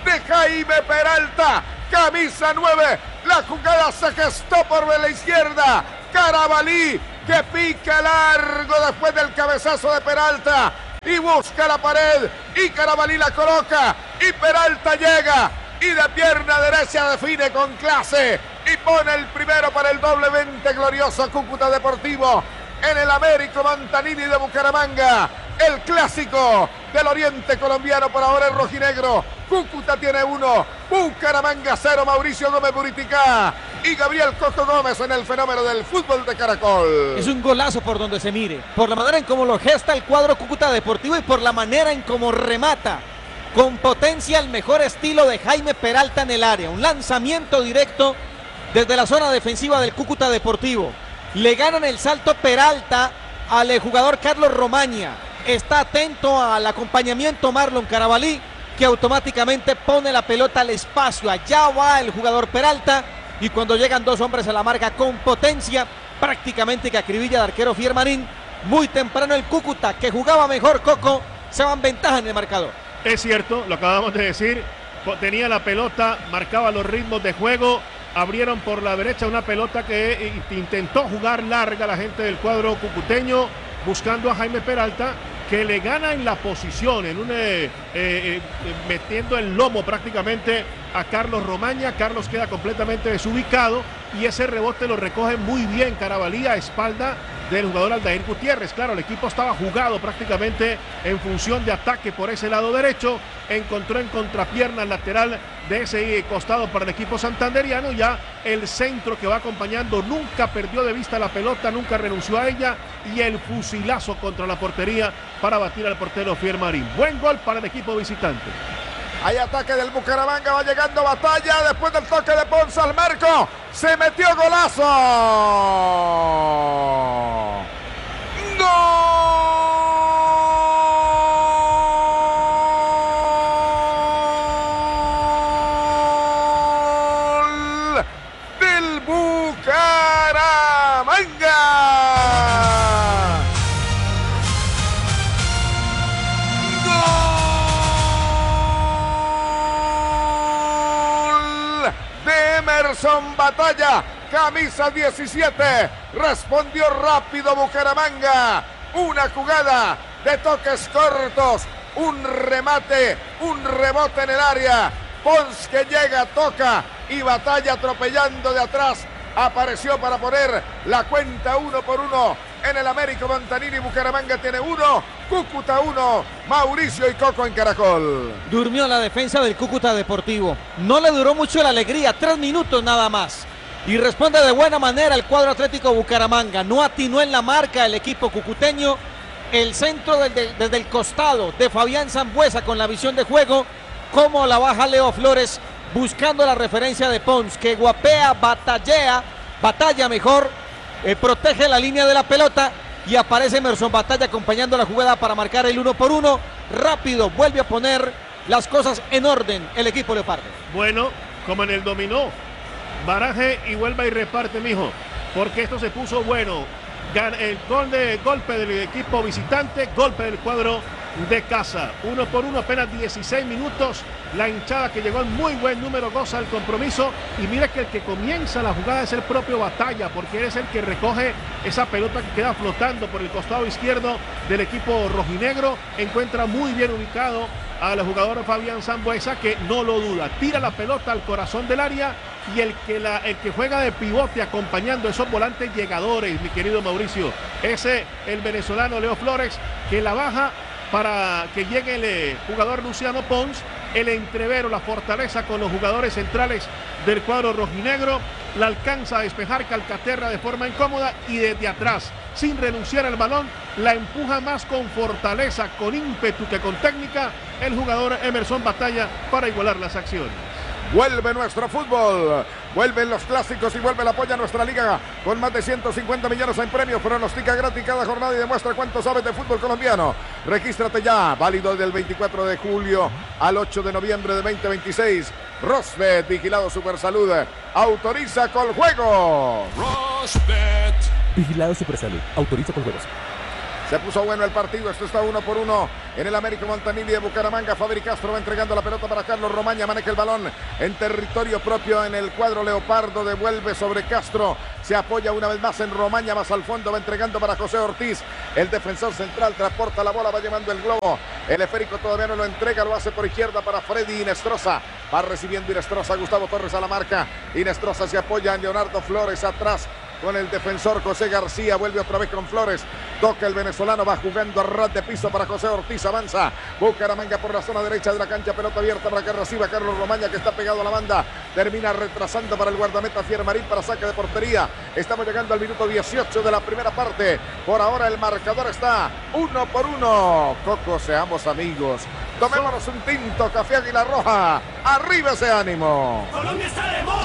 de Jaime Peralta, camisa 9, la jugada se gestó por la izquierda, Carabalí que pica largo después del cabezazo de Peralta y busca la pared y Carabalí la coloca y Peralta llega y de pierna derecha define con clase y pone el primero para el doblemente glorioso Cúcuta Deportivo en el Américo Montanini de Bucaramanga. El clásico del oriente colombiano, por ahora el rojinegro. Cúcuta tiene 1, Bucaramanga 0, Mauricio Gómez Buriticá y Gabriel Coco Gómez en el fenómeno del fútbol de Caracol. Es un golazo por donde se mire, por la manera en cómo lo gesta el cuadro Cúcuta Deportivo y por la manera en cómo remata. Con potencia, el mejor estilo de Jaime Peralta en el área. Un lanzamiento directo desde la zona defensiva del Cúcuta Deportivo. Le ganan el salto Peralta al jugador Carlos Romaña. Está atento al acompañamiento Marlon Carabalí, que automáticamente pone la pelota al espacio. Allá va el jugador Peralta y cuando llegan dos hombres a la marca con potencia, prácticamente que acribilla de arquero Fiermarín. Muy temprano el Cúcuta, que jugaba mejor Coco, se va en ventaja en el marcador. Es cierto, lo acabamos de decir, tenía la pelota, marcaba los ritmos de juego, abrieron por la derecha una pelota que intentó jugar larga la gente del cuadro cucuteño, buscando a Jaime Peralta, que le gana en la posición, metiendo el lomo prácticamente a Carlos Romaña. Carlos queda completamente desubicado y ese rebote lo recoge muy bien Carabalí a espalda del jugador Aldair Gutiérrez. Claro, el equipo estaba jugado prácticamente en función de ataque por ese lado derecho. Encontró en contrapierna el lateral de ese costado para el equipo santanderiano. Ya el centro que va acompañando nunca perdió de vista la pelota, nunca renunció a ella. Y el fusilazo contra la portería para batir al portero Fiermarín. Buen gol para el equipo visitante. Hay ataque del Bucaramanga, va llegando Batalla después del toque de Ponce al marco. Se metió golazo. ¡Gol del Bucaramanga! Emerson Batalla, camisa 17, respondió rápido Bucaramanga, una jugada de toques cortos, un remate, un rebote en el área, Pons que llega, toca y Batalla atropellando de atrás, apareció para poner la cuenta 1-1 en el Américo Montanini. Bucaramanga tiene 1, Cúcuta 1, Mauricio y Coco en Caracol. Durmió la defensa del Cúcuta Deportivo, no le duró mucho la alegría, 3 minutos nada más, y responde de buena manera el cuadro Atlético Bucaramanga. No atinó en la marca el equipo cucuteño, el centro desde el costado de Fabián Zambuesa con la visión de juego, como la baja Leo Flores buscando la referencia de Pons, que guapea, batalla mejor, protege la línea de la pelota y aparece Emerson Batalla acompañando la jugada para marcar el 1-1. Rápido, vuelve a poner las cosas en orden el equipo leopardo. Bueno, como en el dominó, baraje y vuelva y reparte, mijo, porque esto se puso bueno. El golpe del equipo visitante, golpe del cuadro de casa. 1-1, apenas 16 minutos. La hinchada que llegó en muy buen número goza el compromiso. Y mira que el que comienza la jugada es el propio Batalla, porque él es el que recoge esa pelota que queda flotando por el costado izquierdo del equipo rojinegro. Encuentra muy bien ubicado al jugador Fabián Zambuesa, que no lo duda, tira la pelota al corazón del área, y el que juega de pivote acompañando esos volantes llegadores, mi querido Mauricio, el venezolano Leo Flores, que la baja para que llegue el jugador Luciano Pons, el entrevero, la fortaleza con los jugadores centrales del cuadro rojinegro, la alcanza a despejar Calcaterra de forma incómoda y desde atrás, sin renunciar al balón, la empuja más con fortaleza, con ímpetu que con técnica, el jugador Emerson Batalla para igualar las acciones. Vuelve nuestro fútbol, vuelven los clásicos y vuelve el apoyo a nuestra liga con más de 150 millones en premios. Pronostica gratis cada jornada y demuestra cuánto sabes de fútbol colombiano. Regístrate ya, válido del 24 de julio al 8 de noviembre de 2026. Rosbet, vigilado Supersalud, autoriza con juego. Rosbet, vigilado Supersalud, autoriza con juegos. Se puso bueno el partido. Esto está 1-1 en el Américo Montanilli de Bucaramanga. Fabri Castro va entregando la pelota para Carlos Romaña. Maneja el balón en territorio propio en el cuadro leopardo. Devuelve sobre Castro. Se apoya una vez más en Romaña. Más al fondo va entregando para José Ortiz. El defensor central transporta la bola. Va llevando el globo. El esférico todavía no lo entrega. Lo hace por izquierda para Freddy Inestrosa. Va recibiendo Inestrosa. Gustavo Torres a la marca. Inestrosa se apoya en Leonardo Flores atrás con el defensor José García. Vuelve otra vez con Flores. Toca el venezolano. Va jugando a ras de piso para José Ortiz. Avanza Bucaramanga por la zona derecha de la cancha. Pelota abierta para que reciba Carlos Romaña, que está pegado a la banda. Termina retrasando para el guardameta Fiermarín para saque de portería. Estamos llegando al minuto 18 de la primera parte. Por ahora el marcador está 1-1. Coco, seamos amigos. Tomémonos un tinto, café Águila Roja. Arriba ese ánimo. Colombia está de moda.